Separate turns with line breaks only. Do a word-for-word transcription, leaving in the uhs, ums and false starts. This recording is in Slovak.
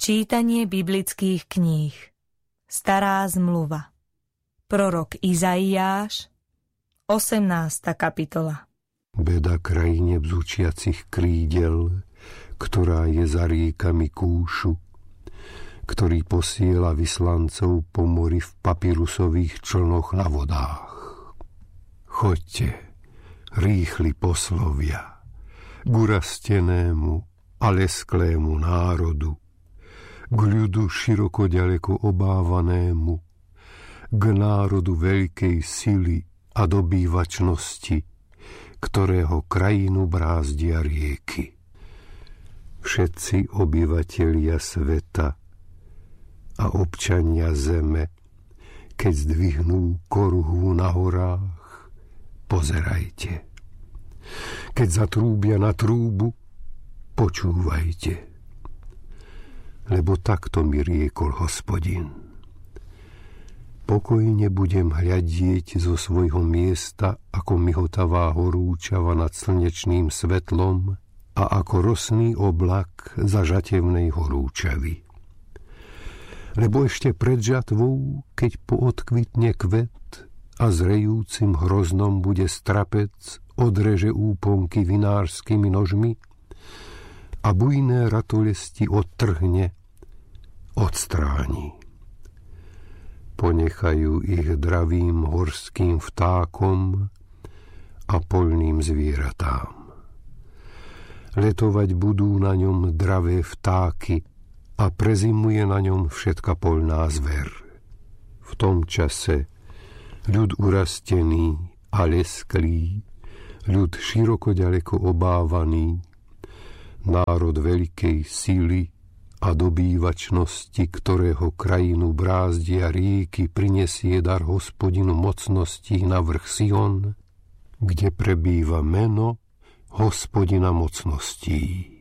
Čítanie biblických kníh. Stará zmluva. Prorok Izaiáš, osemnásta kapitola.
Beda krajine bzučiacich krídel, ktorá je za riekami Kúšu, ktorý posiela vyslancov po mori v papyrusových člnoch na vodách. Choďte, rýchli poslovia, k urastenému a lesklému národu, k ľudu široko ďaleko obávanému, k národu veľkej sily a dobývačnosti, ktorého krajinu brázdia rieky. Všetci obyvatelia sveta a občania zeme, keď zdvihnú koruhu na horách, pozerajte. Keď zatrúbia na trúbu, počúvajte. Lebo takto mi riekol Hospodin. Pokojne budem hľadieť zo svojho miesta, ako mihotavá horúčava nad slnečným svetlom a ako rosný oblak za žatevnej horúčavy. Lebo ešte pred žatvou, keď poodkvitne kvet a zrejúcim hroznom bude strapec, odreže úponky vinárskymi nožmi a bujné ratolesti odtrhne, odstráni. Ponechajú ich dravým horským vtákom a poľným zvieratám. Letovať budú na ňom dravé vtáky a prezimuje na ňom všetka poľná zver. V tom čase ľud urastený a lesklý, ľud široko ďaleko obávaný, národ veľkej sily a dobývačnosti, ktorého krajinu brázdia rieky, prinesie dar Hospodinu mocností na vrch Sion, kde prebýva meno Hospodina mocností.